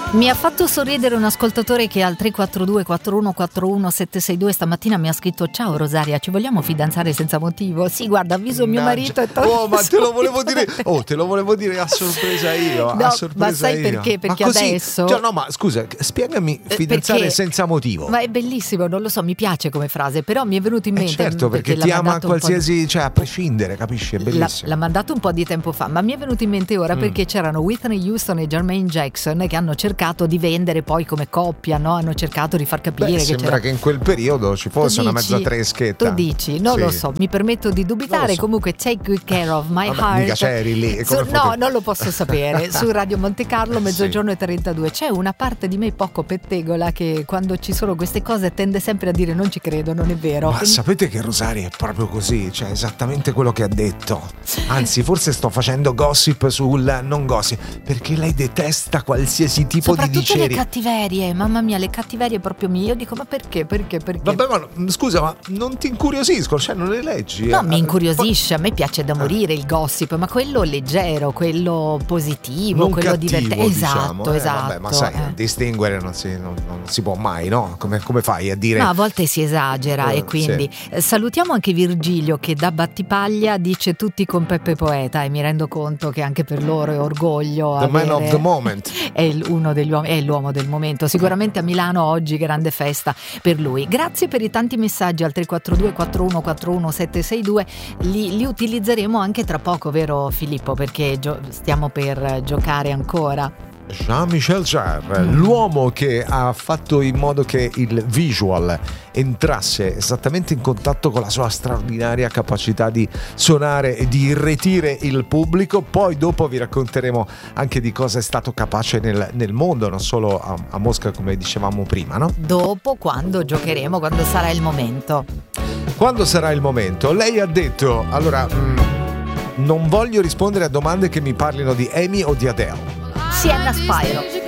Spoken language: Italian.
Mi ha fatto sorridere un ascoltatore che al 342 4141 762 stamattina mi ha scritto: ciao Rosaria, ci vogliamo fidanzare senza motivo? Sì, guarda, avviso mio marito e Oh, ma te lo volevo dire. Oh, te lo volevo dire a sorpresa io. No, a sorpresa ma sai io. perché? Perché ma così, adesso cioè, no, ma scusa, spiegami fidanzare perché? senza motivo. Ma è bellissimo, non lo so, mi piace come frase, però mi è venuto in mente certo, perché l'ha ti ama mandato un po' qualsiasi, cioè a prescindere, capisci? È bellissimo. L'ha mandato un po' di tempo fa, ma mi è venuto in mente ora perché c'erano Whitney Houston e Jermaine Jackson che hanno cercato di vendere poi come coppia, no? Hanno cercato di far capire che sembra che in quel periodo ci fosse una mezza treschetta. Tu dici, non sì. lo so, mi permetto di dubitare. Comunque Take Good Care of My Heart. Mica c'eri lì. No, non lo posso sapere. Su Radio Monte Carlo, mezzogiorno e 32. C'è una parte di me poco pettegola che quando ci sono queste cose tende sempre a dire non ci credo, non è vero. Ma sapete che Rosaria è proprio così, cioè esattamente quello che ha detto. Anzi, forse sto facendo gossip sul non gossip, perché lei detesta qualsiasi tipo di diceria. Soprattutto le cattiverie, mamma mia, le cattiverie proprio mie. Io dico, ma perché? Vabbè, ma scusa, ma non ti incuriosiscono, cioè non le leggi? No, mi incuriosisce, a me piace da morire il gossip, ma quello leggero, quello positivo, non quello cattivo, divertente. diciamo. Esatto. Vabbè, ma sai, distinguere non si può mai, no? Come fai a dire? Ma a volte si esagera e quindi salutiamo anche Virgilio che da Battipaglia dice tutti con Peppe Poeta, e mi rendo conto che anche per loro è orgoglio The man of the moment. È uno degli uomini, è l'uomo del momento. Sicuramente a Milano oggi grande festa per lui. Grazie per i tanti messaggi al 342 4141 762. Li utilizzeremo anche tra poco, vero Filippo? Perché stiamo per giocare ancora. Jean-Michel Jarre, l'uomo che ha fatto in modo che il visual entrasse esattamente in contatto con la sua straordinaria capacità di suonare e di irretire il pubblico. Poi dopo vi racconteremo anche di cosa è stato capace nel mondo, non solo a Mosca come dicevamo prima, no? Dopo, quando giocheremo, quando sarà il momento. Quando sarà il momento? Lei ha detto, allora, non voglio rispondere a domande che mi parlino di Amy o di Adele. Sienna Spyro.